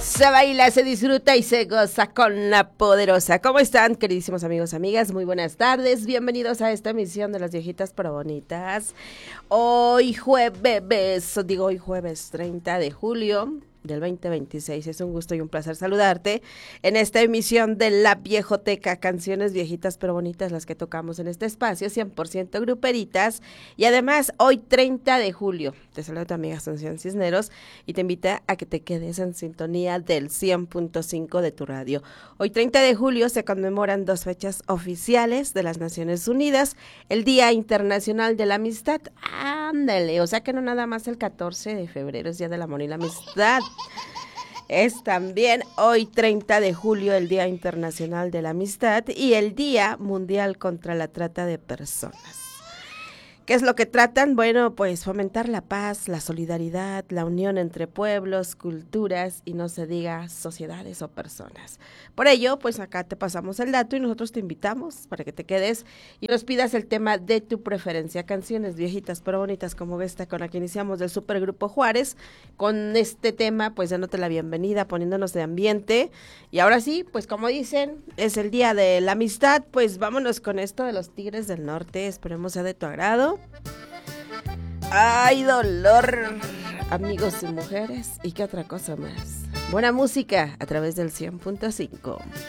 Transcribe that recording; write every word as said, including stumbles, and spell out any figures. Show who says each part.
Speaker 1: Se baila, se disfruta y se goza con la poderosa. ¿Cómo están, queridísimos amigos, amigas? Muy buenas tardes, bienvenidos a esta emisión de Las Viejitas Pero Bonitas. Hoy jueves, digo hoy jueves treinta de julio del veinte veintiséis. Es un gusto y un placer saludarte en esta emisión de La Viejoteca, canciones viejitas pero bonitas, las que tocamos en este espacio, cien por ciento gruperitas. Y además, hoy treinta de julio, te saluda tu amiga Asunción Cisneros y te invita a que te quedes en sintonía del cien punto cinco de tu radio. Hoy treinta de julio se conmemoran dos fechas oficiales de las Naciones Unidas, el Día Internacional de la Amistad, ándale, o sea que no nada más el catorce de febrero es Día del Amor y la Amistad. Es también hoy treinta de julio el Día Internacional de la Amistad y el Día Mundial contra la Trata de Personas. ¿Qué es lo que tratan? Bueno, pues fomentar la paz, la solidaridad, la unión entre pueblos, culturas y no se diga sociedades o personas. Por ello, pues acá te pasamos el dato y nosotros te invitamos para que te quedes y nos pidas el tema de tu preferencia. Canciones viejitas pero bonitas como esta con la que iniciamos del Supergrupo Juárez. Con este tema, pues dándote la bienvenida, poniéndonos de ambiente. Y ahora sí, pues como dicen, es el Día de la Amistad, pues vámonos con esto de los Tigres del Norte. Esperemos sea de tu agrado. Ay, dolor, amigos y mujeres, y qué otra cosa más. Buena música a través del cien punto cinco.